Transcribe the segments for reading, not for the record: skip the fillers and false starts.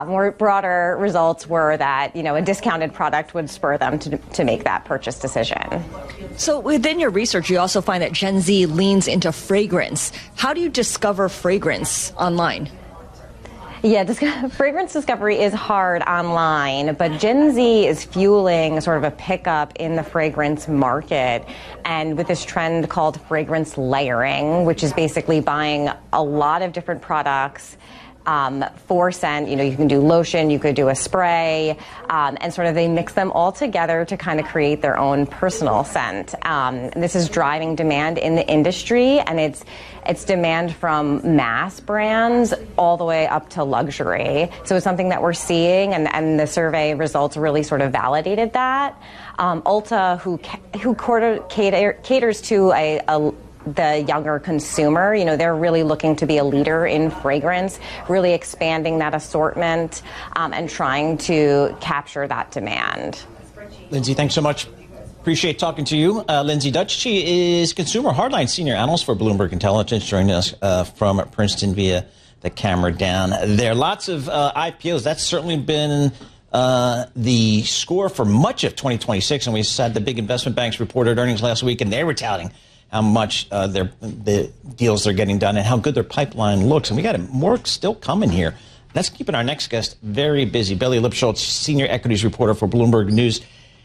More broader results were that, a discounted product would spur them to make that purchase decision. So within your research, you also find that Gen Z leans into fragrance. How do you discover fragrance online? Yeah, fragrance discovery is hard online, but Gen Z is fueling sort of a pickup in the fragrance market, and with this trend called fragrance layering, which is basically buying a lot of different products for scent. You can do lotion, you could do a spray, and sort of they mix them all together to kind of create their own personal scent. This is driving demand in the industry, and it's demand from mass brands all the way up to luxury. So it's something that we're seeing, and the survey results really sort of validated that. Ulta, who caters to the younger consumer, they're really looking to be a leader in fragrance, really expanding that assortment, and trying to capture that demand. Lindsay, thanks so much. Appreciate talking to you. Lindsay Dutch, she is Consumer Hardline Senior Analyst for Bloomberg Intelligence, joining us from Princeton via the camera down there. Lots of IPOs. That's certainly been the score for much of 2026. And we said the big investment banks reported earnings last week, and they were touting how much the deals they're getting done and how good their pipeline looks. And we got more still coming here. That's keeping our next guest very busy. Bailey Lipschultz, Senior Equities Reporter for Bloomberg News.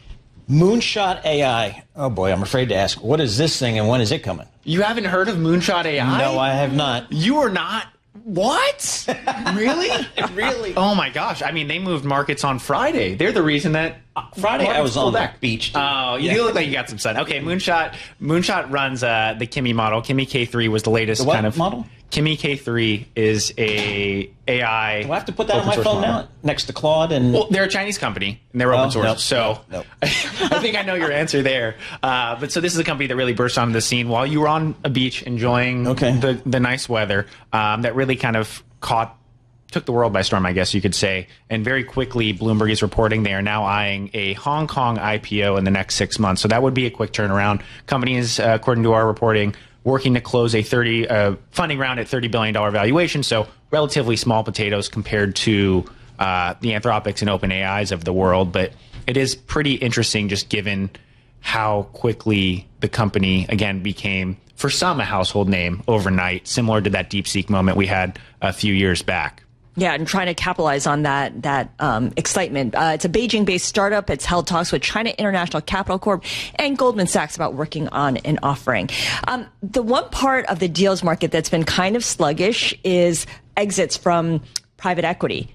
Moonshot AI. Oh, boy, I'm afraid to ask. What is this thing and when is it coming? You haven't heard of Moonshot AI? No, I have not. You are not? What? Really? Really? Oh, my gosh. I mean, they moved markets on Friday. They're the reason that Friday I was on the beach. Oh, you look like you got some sun. Okay, Moonshot runs the Kimi model. Kimi K3 was the latest kind of model. Kimi K3 is a AI. Do I have to put that on my phone now next to Claude? And well, they're a Chinese company and they're open source. Nope. I think I know your answer there. But so this is a company that really burst onto the scene while you were on a beach enjoying the nice weather. That really kind of took the world by storm, I guess you could say. And very quickly, Bloomberg is reporting they are now eyeing a Hong Kong IPO in the next 6 months. So that would be a quick turnaround. Company is, according to our reporting, working to close a funding round at $30 billion valuation. So relatively small potatoes compared to the Anthropics and OpenAIs of the world. But it is pretty interesting just given how quickly the company, again, became, for some, a household name overnight, similar to that DeepSeek moment we had a few years back. Yeah, and trying to capitalize on that excitement. It's a Beijing-based startup. It's held talks with China International Capital Corp and Goldman Sachs about working on an offering. The one part of the deals market that's been kind of sluggish is exits from private equity,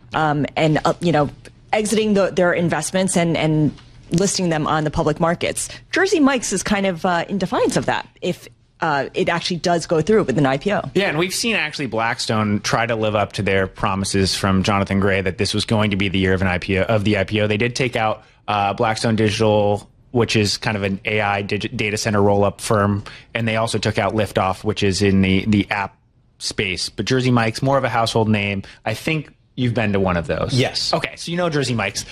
exiting their investments and listing them on the public markets. Jersey Mike's is kind of in defiance of that, if it actually does go through with an IPO. Yeah, and we've seen actually Blackstone try to live up to their promises from Jonathan Gray that this was going to be the year of the IPO. They did take out Blackstone Digital, which is kind of an AI data center roll-up firm, and they also took out Liftoff, which is in the app space. But Jersey Mike's more of a household name. I think you've been to one of those. Yes. Okay, so you know Jersey Mike's.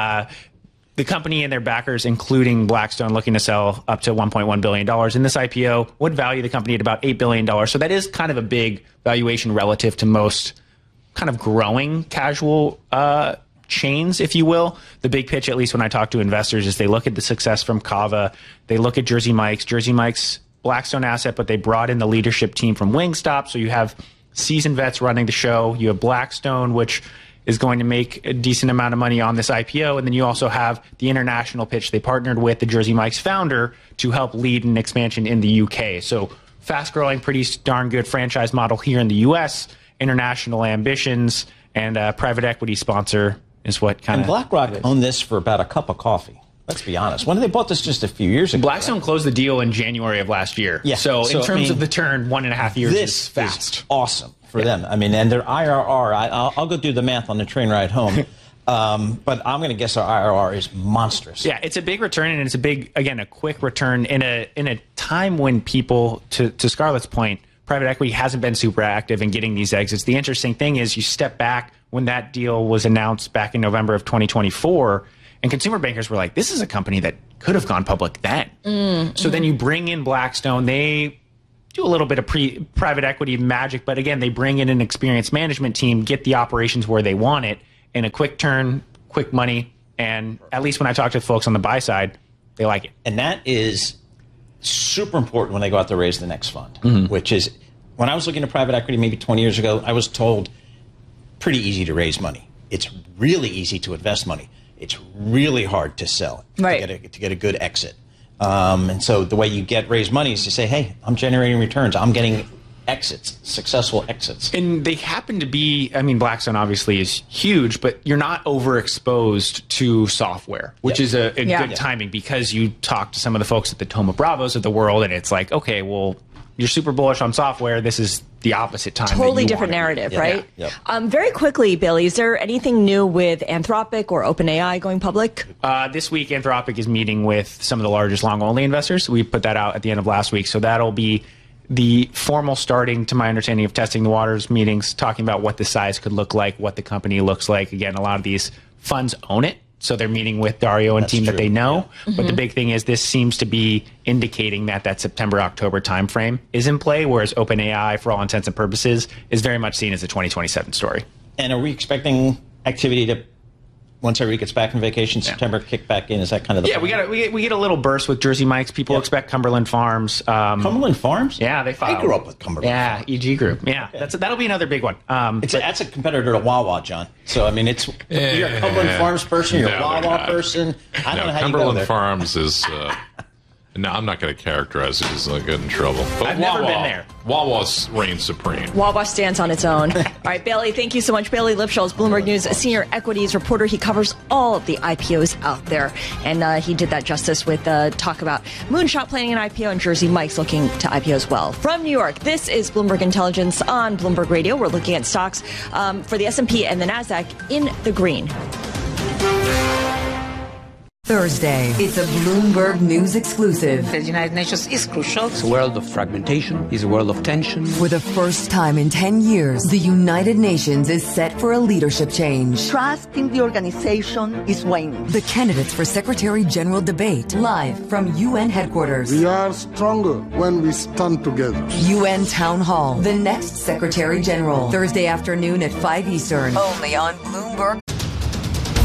The company and their backers, including Blackstone, looking to sell up to $1.1 billion in this IPO, would value the company at about $8 billion. So that is kind of a big valuation relative to most kind of growing casual chains, if you will. The big pitch, at least when I talk to investors, is they look at the success from Cava. They look at Jersey Mike's. Jersey Mike's Blackstone asset, but they brought in the leadership team from Wingstop. So you have seasoned vets running the show. You have Blackstone, which is going to make a decent amount of money on this IPO. And then you also have the international pitch. They partnered with the Jersey Mike's founder to help lead an expansion in the UK. So fast-growing, pretty darn good franchise model here in the US, international ambitions, and a private equity sponsor is what kind of... And BlackRock owned this for about a cup of coffee. Let's be honest. When they bought this just a few years ago. Blackstone closed the deal in January of last year. Yeah. So in terms of the turn, 1.5 years is fast. Is awesome for them. I mean, and their IRR, I'll go do the math on the train ride home. But I'm going to guess our IRR is monstrous. Yeah, it's a big return, and it's a quick return in a time when people, to Scarlett's point, private equity hasn't been super active in getting these exits. The interesting thing is you step back when that deal was announced back in November of 2024, and consumer bankers were like, this is a company that could have gone public then. So then you bring in Blackstone. They do a little bit of private equity magic, but again, they bring in an experienced management team, get the operations where they want it, in a quick turn, quick money. And at least when I talk to folks on the buy side, they like it. And that is super important when they go out to raise the next fund, which is when I was looking at private equity maybe 20 years ago, I was told pretty easy to raise money. It's really easy to invest money. It's really hard to sell it, to get a good exit. And so the way you raise money is to say, hey, I'm generating returns. I'm getting exits, successful exits. And they happen to be, I mean, Blackstone obviously is huge, but you're not overexposed to software, which is a good timing, because you talk to some of the folks at the Thoma Bravos of the world, and it's like, okay, well, you're super bullish on software. This is the opposite time. Totally different narrative, right? Very quickly, Bailey, is there anything new with Anthropic or OpenAI going public? This week, Anthropic is meeting with some of the largest long-only investors. We put that out at the end of last week. So that'll be the formal starting, to my understanding, of testing the waters meetings, talking about what the size could look like, what the company looks like. Again, a lot of these funds own it, so they're meeting with Dario and team that they know. Yeah. But the big thing is this seems to be indicating that September-October timeframe is in play, whereas OpenAI, for all intents and purposes, is very much seen as a 2027 story. And are we expecting activity to, once everybody gets back from vacation, September, kick back in? Is that kind of the plan? we get a little burst with Jersey Mike's. People expect Cumberland Farms. Cumberland Farms? Yeah, they filed. I grew up with Cumberland Farms. EG Group. Yeah, that'll be another big one. That's a competitor to Wawa, John. So, I mean, you're a Cumberland Farms person, you're a Wawa person. I don't know how Cumberland you go there. Farms is... No, I'm not going to characterize it because I'll get in trouble. But I've never been there. Wawa reigns supreme. Wawa stands on its own. All right, Bailey, thank you so much. Bailey Lipschultz, Bloomberg News senior equities reporter. He covers all of the IPOs out there. And he did that justice with talk about Moonshot planning an IPO and Jersey Mike's looking to IPO as well. From New York, this is Bloomberg Intelligence on Bloomberg Radio. We're looking at stocks for the S&P and the NASDAQ in the green. Thursday, it's a Bloomberg News exclusive. The United Nations is crucial. It's a world of fragmentation. It's a world of tension. For the first time in 10 years, the United Nations is set for a leadership change. Trust in the organization is waning. The candidates for Secretary General debate live from UN headquarters. We are stronger when we stand together. UN Town Hall, the next Secretary General. Thursday afternoon at 5 Eastern. Only on Bloomberg